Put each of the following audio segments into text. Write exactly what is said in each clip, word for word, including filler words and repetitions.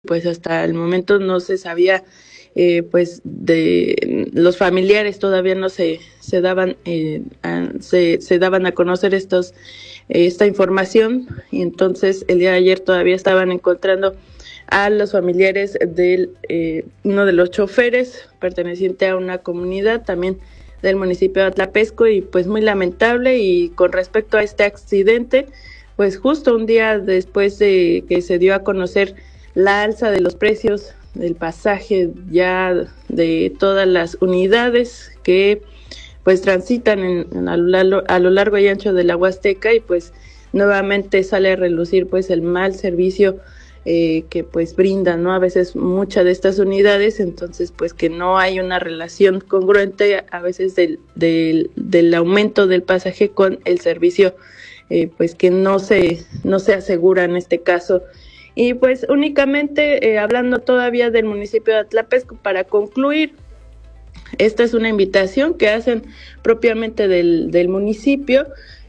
pues hasta el momento no se sabía, eh, pues de los familiares todavía no se se daban eh, a, se se daban a conocer estos eh, esta información, y entonces el día de ayer todavía estaban encontrando a los familiares de eh, uno de los choferes perteneciente a una comunidad también del municipio de Atlapesco, y pues muy lamentable. Y con respecto a este accidente, pues justo un día después de que se dio a conocer la alza de los precios del pasaje ya de todas las unidades que pues transitan en, en a, lo, a lo largo y ancho de la Huasteca, y pues nuevamente sale a relucir pues el mal servicio eh, que pues brindan, ¿no? A veces muchas de estas unidades, entonces pues que no hay una relación congruente a veces del, del, del aumento del pasaje con el servicio eh, pues que no se, no se asegura en este caso. Y pues únicamente eh, hablando todavía del municipio de Atlapesco, para concluir, esta es una invitación que hacen propiamente del, del municipio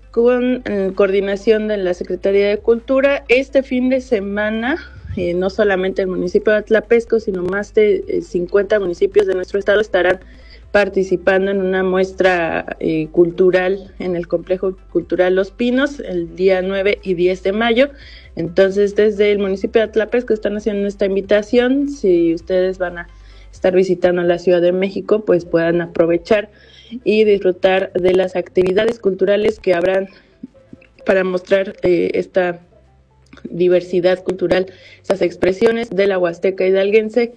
con eh, coordinación de la Secretaría de Cultura. Este fin de semana, eh, no solamente el municipio de Atlapesco, sino más de eh, cincuenta municipios de nuestro estado estarán participando en una muestra eh, cultural en el Complejo Cultural Los Pinos el día nueve y diez de mayo. Entonces, desde el municipio de Atlapesco están haciendo esta invitación. Si ustedes van a estar visitando la Ciudad de México, pues puedan aprovechar y disfrutar de las actividades culturales que habrán para mostrar eh, esta diversidad cultural, esas expresiones de la Huasteca hidalguense,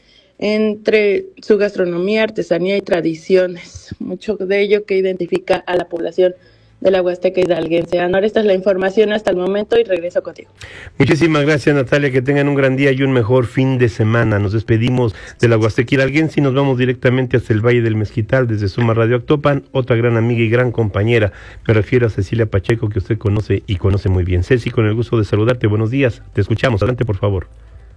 entre su gastronomía, artesanía y tradiciones, mucho de ello que identifica a la población de la Huasteca hidalguense. Anor, esta es la información hasta el momento y regreso contigo. Muchísimas gracias, Natalia, que tengan un gran día y un mejor fin de semana. Nos despedimos de la Huasteca hidalguense y nos vamos directamente hasta el Valle del Mezquital desde Suma Radio Actopan, otra gran amiga y gran compañera. Me refiero a Cecilia Pacheco, que usted conoce y conoce muy bien. Ceci, con el gusto de saludarte, buenos días, te escuchamos, adelante por favor.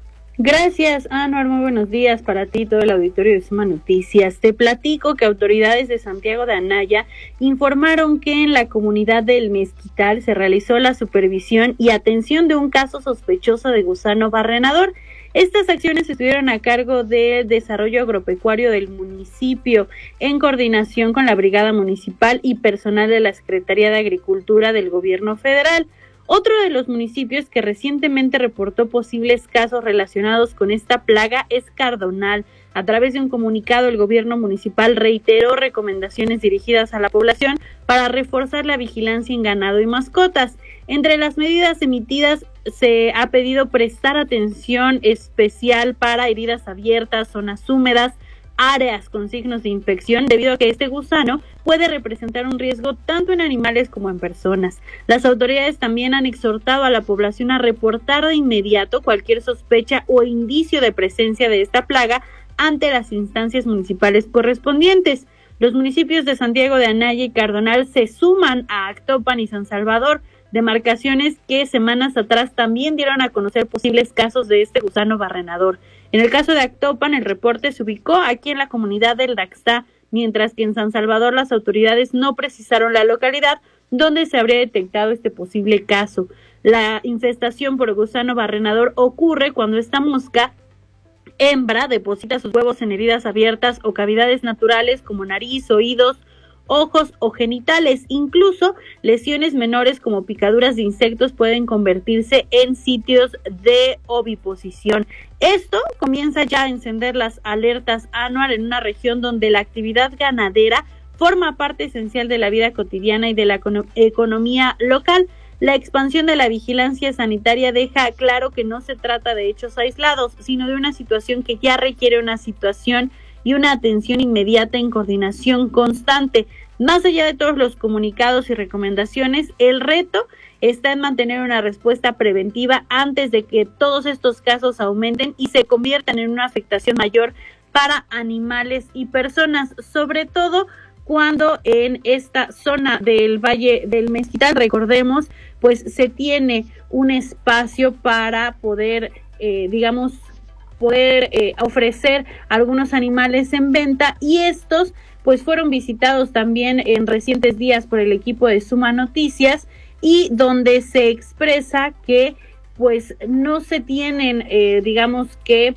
Gracias, Anuar, muy buenos días para ti, todo el auditorio de Suma Noticias. Te platico que autoridades de Santiago de Anaya informaron que en la comunidad del Mezquital se realizó la supervisión y atención de un caso sospechoso de gusano barrenador. Estas acciones estuvieron a cargo del desarrollo agropecuario del municipio, en coordinación con la Brigada Municipal y personal de la Secretaría de Agricultura del Gobierno Federal. Otro de los municipios que recientemente reportó posibles casos relacionados con esta plaga es Cardonal. A través de un comunicado, el gobierno municipal reiteró recomendaciones dirigidas a la población para reforzar la vigilancia en ganado y mascotas. Entre las medidas emitidas se ha pedido prestar atención especial para heridas abiertas, zonas húmedas, áreas con signos de infección, debido a que este gusano puede representar un riesgo tanto en animales como en personas. Las autoridades también han exhortado a la población a reportar de inmediato cualquier sospecha o indicio de presencia de esta plaga ante las instancias municipales correspondientes. Los municipios de Santiago de Anaya y Cardonal se suman a Actopan y San Salvador, demarcaciones que semanas atrás también dieron a conocer posibles casos de este gusano barrenador. En el caso de Actopan, el reporte se ubicó aquí en la comunidad del Daxtá, mientras que en San Salvador las autoridades no precisaron la localidad donde se habría detectado este posible caso. La infestación por gusano barrenador ocurre cuando esta mosca hembra deposita sus huevos en heridas abiertas o cavidades naturales como nariz, oídos, ojos o genitales. Incluso lesiones menores como picaduras de insectos pueden convertirse en sitios de oviposición. Esto comienza ya a encender las alertas Anual en una región donde la actividad ganadera forma parte esencial de la vida cotidiana y de la econo- economía local. La expansión de la vigilancia sanitaria deja claro que no se trata de hechos aislados, sino de una situación que ya requiere una situación y una atención inmediata en coordinación constante. Más allá de todos los comunicados y recomendaciones, el reto está en mantener una respuesta preventiva antes de que todos estos casos aumenten y se conviertan en una afectación mayor para animales y personas, sobre todo cuando en esta zona del Valle del Mezquital, recordemos, pues se tiene un espacio para poder, eh, digamos, poder eh, ofrecer algunos animales en venta, y estos pues fueron visitados también en recientes días por el equipo de Suma Noticias, y donde se expresa que pues no se tienen, eh, digamos que